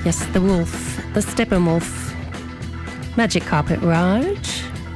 Yes, the Wolf, the Steppenwolf, Magic Carpet Ride.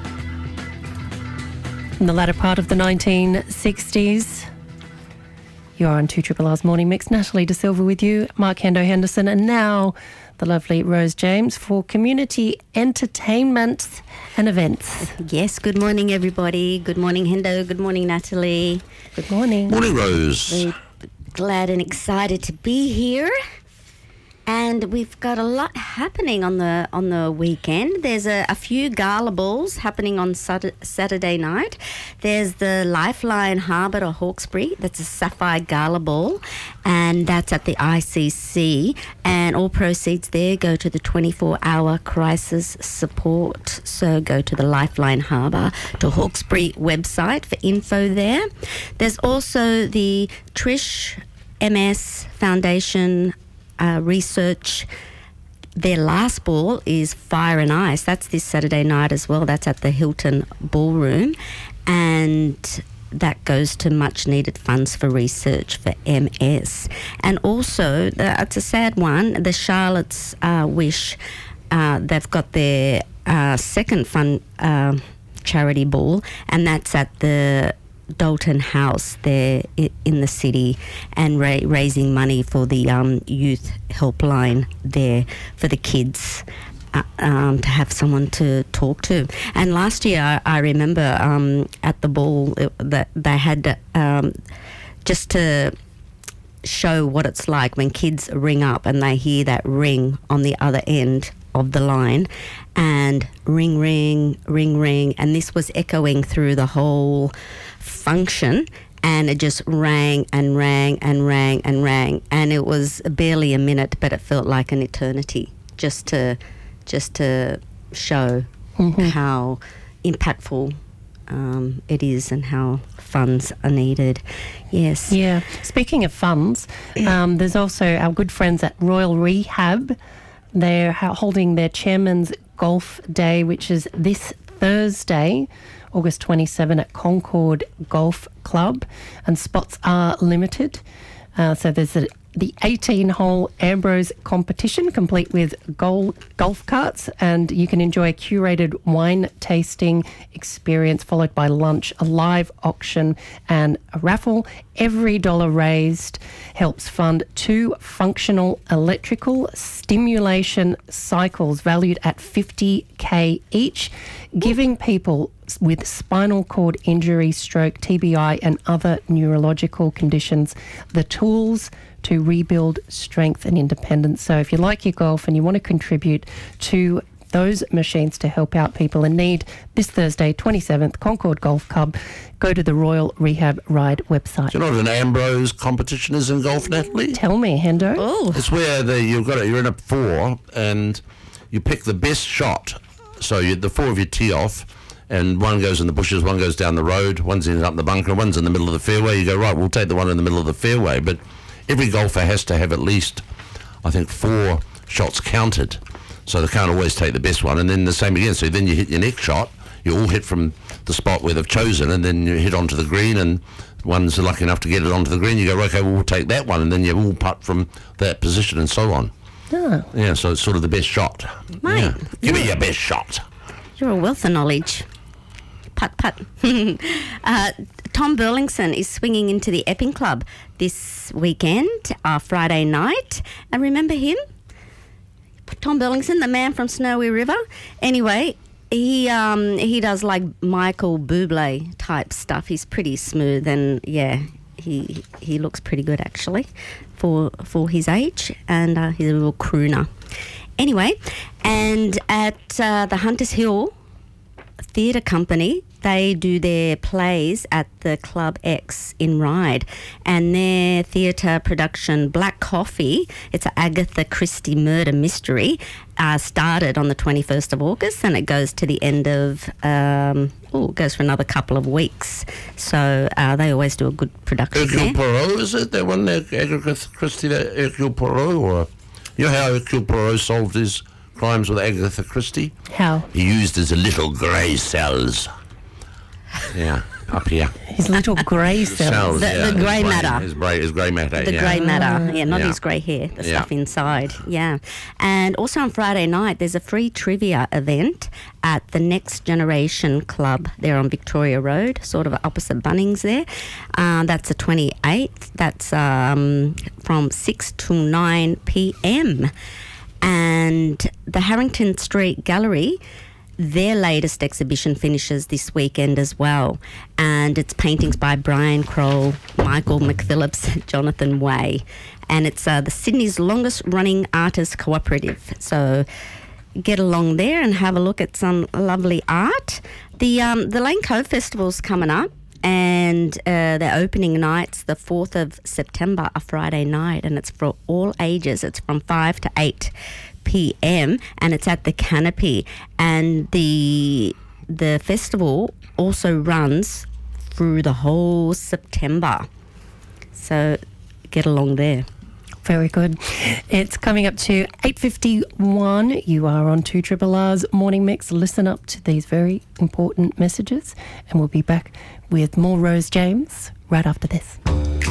In the latter part of the 1960s. You're on 2RR's Morning Mix. Natalie De Silva with you, Mark Hendo Henderson, and now the lovely Rose James for community entertainment and events. Yes, good morning, everybody. Good morning, Hendo. Good morning, Natalie. Good morning. Morning, Rose. Very glad and excited to be here. And we've got a lot happening on the weekend. There's a few gala balls happening on Saturday night. There's the Lifeline Harbour or Hawkesbury. That's a Sapphire Gala Ball, and that's at the ICC. And all proceeds there go to the 24-hour crisis support. So go to the Lifeline Harbour to Hawkesbury website for info there. There's also the Trish MS Foundation research. Their last ball is Fire and Ice. That's this Saturday night as well. That's at the Hilton Ballroom, and that goes to much needed funds for research for MS. And also, it's a sad one, the Charlotte's Wish, they've got their second fun charity ball, and that's at the Dalton House there in the city, and raising money for the youth helpline there for the kids to have someone to talk to. And last year I remember at the ball that they had just to show what it's like when kids ring up and they hear that ring on the other end of the line, and ring, ring, ring, ring, and this was echoing through the whole function, and it just rang and rang and rang and rang, and it was barely a minute, but it felt like an eternity, just to show how impactful it is and how funds are needed. Yes. Yeah. Speaking of funds, there's also our good friends at Royal Rehab. They're holding their Chairman's Golf Day, which is this Thursday, August 27 at Concord Golf Club, and spots are limited. So there's the 18-hole Ambrose competition, complete with golf carts, and you can enjoy a curated wine tasting experience followed by lunch, a live auction and a raffle. Every dollar raised helps fund 2 functional electrical stimulation cycles valued at $50,000 each, giving people with spinal cord injury, stroke, TBI and other neurological conditions the tools to rebuild strength and independence. So if you like your golf and you want to contribute to those machines to help out people in need, this Thursday, 27th, Concord Golf Club, go to the Royal Rehab Ride website. Do you know what an Ambrose competition is in golf, Natalie? Tell me, Hendo. Oh. It's where you're in a 4 and you pick the best shot. So the 4 of you tee off, and one goes in the bushes, one goes down the road, one's in up the bunker, one's in the middle of the fairway. You go, right, we'll take the one in the middle of the fairway. But every golfer has to have at least, I think, 4 shots counted. So they can't always take the best one. And then the same again. So then you hit your next shot. You all hit from the spot where they've chosen, and then you hit onto the green, and one's lucky enough to get it onto the green. You go, okay, well, we'll take that one. And then you all putt from that position and so on. Oh. Yeah, so it's sort of the best shot. Mate, Yeah. Give me your best shot. You're a wealth of knowledge. Putt. Tom Burlington is swinging into the Epping Club this weekend, Friday night. And remember him? Tom Burlington, the man from Snowy River. Anyway, he does like Michael Bublé type stuff. He's pretty smooth, and yeah, he looks pretty good actually for his age, and he's a real crooner. Anyway, and at the Hunters Hill Theatre Company, they do their plays at the Club X in Ryde, and their theatre production Black Coffee, it's an Agatha Christie murder mystery, started on the 21st of August, and it goes to the end of it goes for another couple of weeks. So they always do a good production. Hercule Poirot, is it? That one there, Agatha Christie, that Hercule Poirot? Or you know how Hercule Poirot solved his crimes with Agatha Christie? How? He used his little grey cells. Yeah, up here. His little grey cells. The grey matter. His grey matter. The grey matter, not his grey hair, the Yeah. stuff inside, And also on Friday night, there's a free trivia event at the Next Generation Club there on Victoria Road, sort of opposite Bunnings there. That's the 28th. That's from 6 to 9 p.m. And the Harrington Street Gallery, their latest exhibition finishes this weekend as well. And it's paintings by Brian Kroll, Michael McPhillips, Jonathan Way. And it's the Sydney's longest running artist cooperative. So get along there and have a look at some lovely art. The Lane Cove Festival's coming up. And their opening night's the 4th of September, a Friday night, and it's for all ages. It's from 5 to 8 p.m. and it's at the Canopy. And the festival also runs through the whole September. So get along there. Very good. It's coming up to 8:51. You are on 2RR's Morning Mix. Listen up to these very important messages and we'll be back with more Rose James right after this.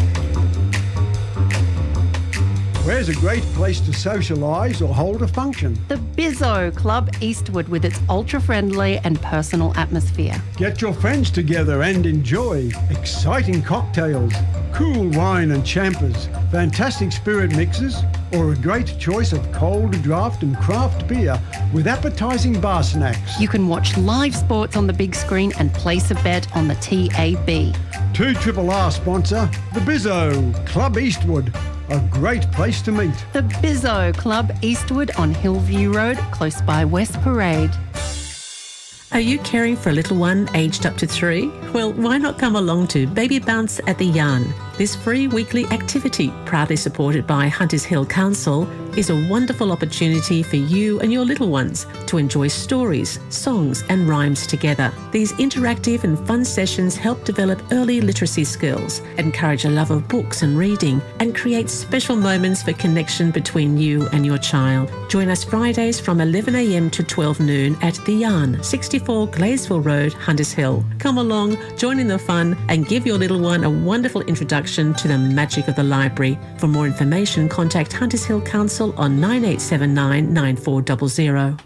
Where's a great place to socialise or hold a function? The Bizzo Club Eastwood with its ultra-friendly and personal atmosphere. Get your friends together and enjoy exciting cocktails, cool wine and champers, fantastic spirit mixes, or a great choice of cold draft and craft beer with appetising bar snacks. You can watch live sports on the big screen and place a bet on the TAB. 2RRR sponsor, the Bizzo Club Eastwood. A great place to meet. The Bizzo Club Eastwood on Hillview Road, close by West Parade. Are you caring for a little one aged up to 3? Well, why not come along to Baby Bounce at the Yarn? This free weekly activity, proudly supported by Hunters Hill Council, is a wonderful opportunity for you and your little ones to enjoy stories, songs and rhymes together. These interactive and fun sessions help develop early literacy skills, encourage a love of books and reading, and create special moments for connection between you and your child. Join us Fridays from 11 a.m. to 12 noon at The Yarn, 64 Glaysville Road, Hunters Hill. Come along, join in the fun and give your little one a wonderful introduction to the magic of the library. For more information, contact Hunters Hill Council on 9879 9400.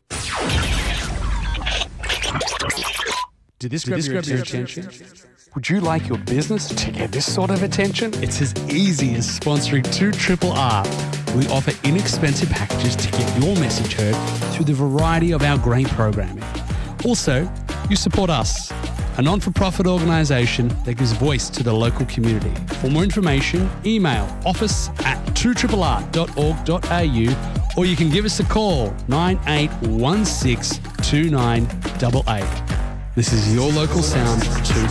Did this grab your attention? Would you like your business to get this sort of attention? It's as easy as sponsoring 2RRR. We offer inexpensive packages to get your message heard through the variety of our great programming. Also, you support us, a non-for-profit organisation that gives voice to the local community. For more information, email office@2RRR.org.au or you can give us a call, 9816 2988. This is your local sound, 2RRR.